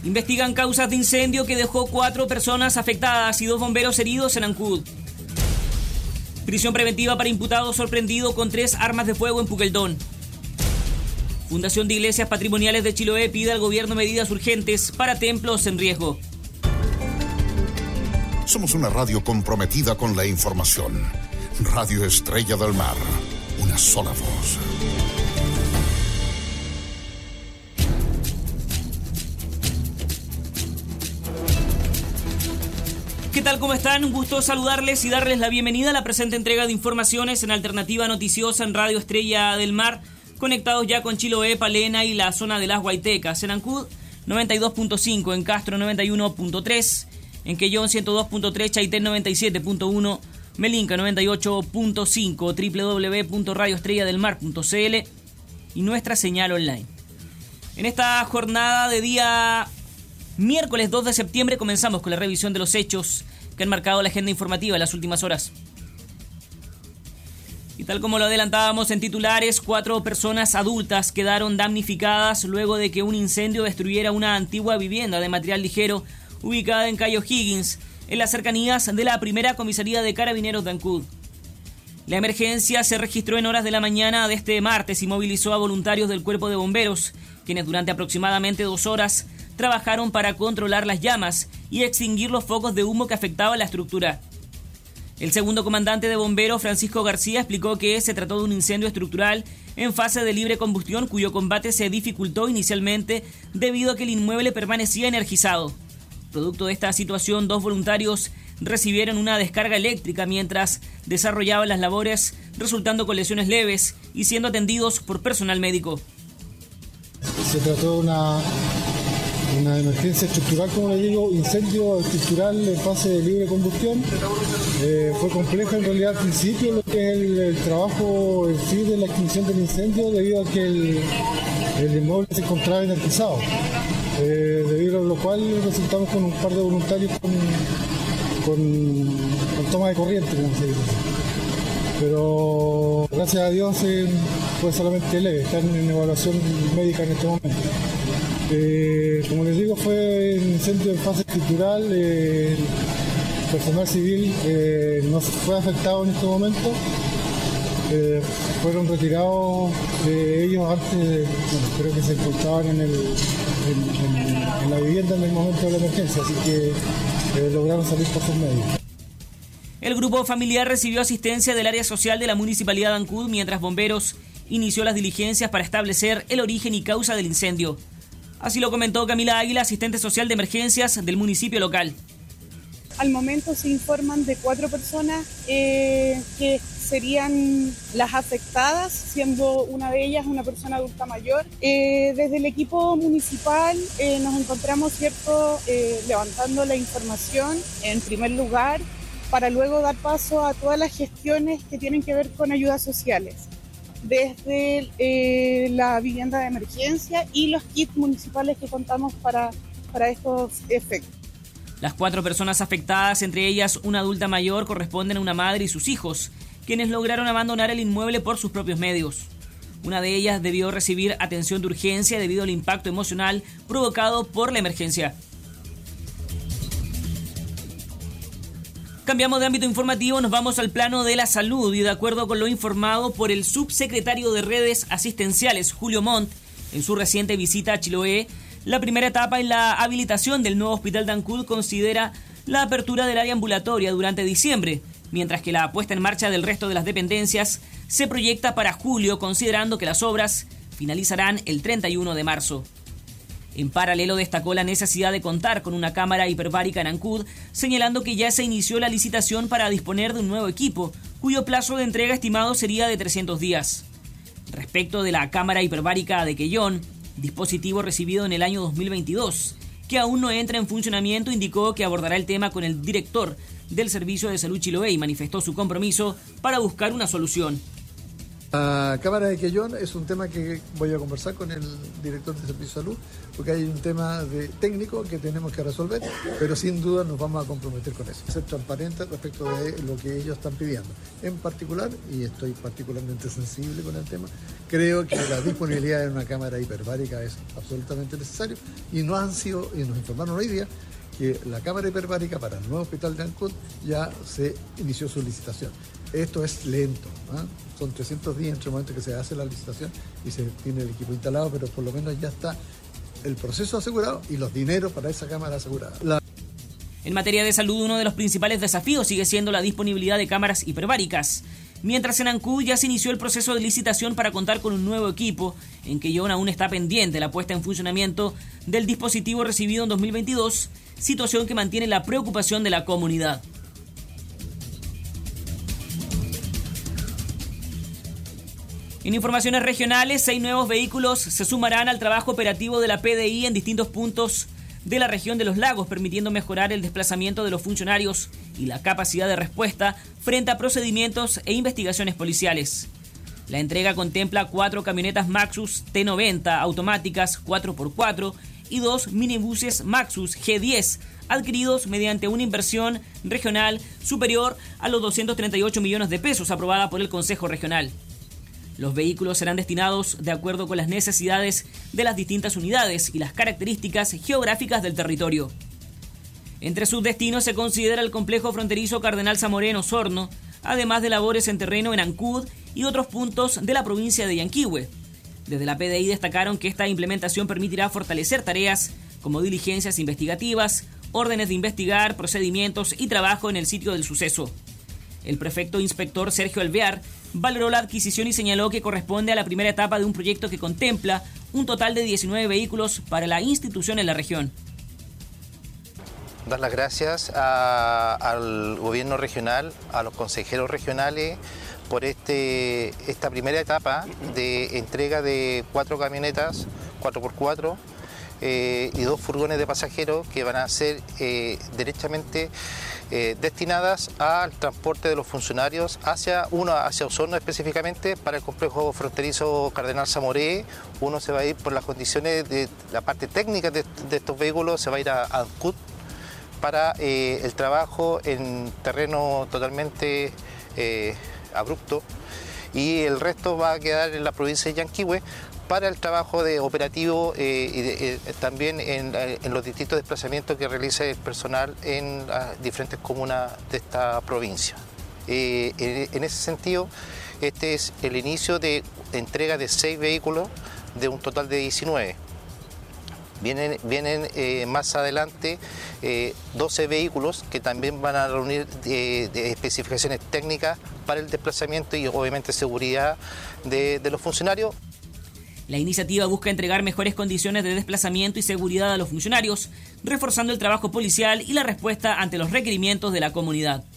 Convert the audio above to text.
Investigan causas de incendio que dejó 4 personas afectadas y 2 bomberos heridos en Ancud. Prisión preventiva para imputado sorprendido con 3 armas de fuego en Puqueldón. Fundación de Iglesias Patrimoniales de Chiloé pide al gobierno medidas urgentes para templos en riesgo. Somos una radio comprometida con la información. Radio Estrella del Mar. Una sola voz. ¿Qué tal? ¿Cómo están? Un gusto saludarles y darles la bienvenida a la presente entrega de informaciones en Alternativa Noticiosa en Radio Estrella del Mar, conectados ya con Chiloé, Palena y la zona de las Guaitecas. En Ancud 92.5, en Castro 91.3, en Quellón 102.3, Chaitén 97.1, Melinca 98.5, www.radioestrelladelmar.cl y nuestra señal online. En esta jornada de día miércoles 2 de septiembre comenzamos con la revisión de los hechos que han marcado la agenda informativa en las últimas horas. Y tal como lo adelantábamos en titulares, 4 personas adultas quedaron damnificadas luego de que un incendio destruyera una antigua vivienda de material ligero ubicada en calle O'Higgins, en las cercanías de la primera comisaría de Carabineros de Ancud. La emergencia se registró en horas de la mañana de este martes y movilizó a voluntarios del Cuerpo de Bomberos, quienes durante aproximadamente 2 horas trabajaron para controlar las llamas y extinguir los focos de humo que afectaban la estructura. El segundo comandante de bomberos, Francisco García, explicó que se trató de un incendio estructural en fase de libre combustión cuyo combate se dificultó inicialmente debido a que el inmueble permanecía energizado. Producto de esta situación, 2 voluntarios recibieron una descarga eléctrica mientras desarrollaban las labores, resultando con lesiones leves y siendo atendidos por personal médico. Se trató de una emergencia estructural, como le digo, incendio estructural en fase de libre combustión. Fue compleja en realidad al principio lo que es el trabajo en sí de la extinción del incendio, debido a que el inmueble se encontraba energizado, debido a lo cual resultamos con un par de voluntarios con toma de corriente, como se dice. Pero gracias a Dios fue solamente leve, están en evaluación médica en este momento. Como les digo, fue un incendio en fase estructural. Personal civil no fue afectado en este momento. Fueron retirados de ellos antes, creo que se encontraban en la vivienda en el momento de la emergencia, así que lograron salir por sus medios. El grupo familiar recibió asistencia del área social de la Municipalidad de Ancud mientras bomberos inició las diligencias para establecer el origen y causa del incendio. Así lo comentó Camila Águila, asistente social de emergencias del municipio local. Al momento se informan de 4 personas que serían las afectadas, siendo una de ellas una persona adulta mayor. Desde el equipo municipal nos encontramos levantando la información en primer lugar para luego dar paso a todas las gestiones que tienen que ver con ayudas sociales, desde la vivienda de emergencia y los kits municipales que contamos para estos efectos. Las 4 personas afectadas, entre ellas una adulta mayor, corresponden a una madre y sus hijos, quienes lograron abandonar el inmueble por sus propios medios. Una de ellas debió recibir atención de urgencia debido al impacto emocional provocado por la emergencia. Cambiamos de ámbito informativo, nos vamos al plano de la salud y de acuerdo con lo informado por el subsecretario de Redes Asistenciales, Julio Montt, en su reciente visita a Chiloé, la primera etapa en la habilitación del nuevo hospital de Ancud considera la apertura del área ambulatoria durante diciembre, mientras que la puesta en marcha del resto de las dependencias se proyecta para julio, considerando que las obras finalizarán el 31 de marzo. En paralelo destacó la necesidad de contar con una cámara hiperbárica en Ancud, señalando que ya se inició la licitación para disponer de un nuevo equipo, cuyo plazo de entrega estimado sería de 300 días. Respecto de la cámara hiperbárica de Quellón, dispositivo recibido en el año 2022, que aún no entra en funcionamiento, indicó que abordará el tema con el director del Servicio de Salud Chiloé y manifestó su compromiso para buscar una solución. La cámara de Quellón es un tema que voy a conversar con el director de Servicio de Salud, porque hay un tema técnico que tenemos que resolver, pero sin duda nos vamos a comprometer con eso. Ser transparente respecto de lo que ellos están pidiendo. En particular, y estoy particularmente sensible con el tema, creo que la disponibilidad de una cámara hiperbárica es absolutamente necesario y nos informaron hoy día que la cámara hiperbárica para el nuevo hospital de Ancud ya se inició su licitación. Esto es lento, ¿eh? Son 300 días entre el momento que se hace la licitación y se tiene el equipo instalado, pero por lo menos ya está el proceso asegurado y los dineros para esa cámara asegurada. En materia de salud, uno de los principales desafíos sigue siendo la disponibilidad de cámaras hiperbáricas. Mientras en Ancud ya se inició el proceso de licitación para contar con un nuevo equipo, en Quellón aún está pendiente la puesta en funcionamiento del dispositivo recibido en 2022, situación que mantiene la preocupación de la comunidad. En informaciones regionales, 6 nuevos vehículos se sumarán al trabajo operativo de la PDI en distintos puntos de la región de los lagos, permitiendo mejorar el desplazamiento de los funcionarios y la capacidad de respuesta frente a procedimientos e investigaciones policiales. La entrega contempla 4 camionetas Maxus T90 automáticas 4x4 y 2 minibuses Maxus G10, adquiridos mediante una inversión regional superior a los 238 millones de pesos aprobada por el Consejo Regional. Los vehículos serán destinados de acuerdo con las necesidades de las distintas unidades y las características geográficas del territorio. Entre sus destinos se considera el complejo fronterizo Cardenal Zamorano Osorno, además de labores en terreno en Ancud y otros puntos de la provincia de Yanquihue. Desde la PDI destacaron que esta implementación permitirá fortalecer tareas como diligencias investigativas, órdenes de investigar, procedimientos y trabajo en el sitio del suceso. El prefecto inspector Sergio Alvear valoró la adquisición y señaló que corresponde a la primera etapa de un proyecto que contempla un total de 19 vehículos para la institución en la región. Dar las gracias al gobierno regional, a los consejeros regionales por esta primera etapa de entrega de 4 camionetas 4x4 y 2 furgones de pasajeros que van a ser derechamente destinadas al transporte de los funcionarios hacia Osorno específicamente para el complejo fronterizo Cardenal Zamoré. Uno se va a ir por las condiciones de la parte técnica de estos vehículos, se va a ir a Ancud para el trabajo en terreno totalmente abrupto y el resto va a quedar en la provincia de Yanquihue para el trabajo de operativo y también en los distintos desplazamientos que realiza el personal en las diferentes comunas de esta provincia. En ese sentido, este es el inicio de entrega de 6 vehículos de un total de 19. Vienen más adelante 12 vehículos que también van a reunir de especificaciones técnicas para el desplazamiento y obviamente seguridad de los funcionarios. La iniciativa busca entregar mejores condiciones de desplazamiento y seguridad a los funcionarios, reforzando el trabajo policial y la respuesta ante los requerimientos de la comunidad.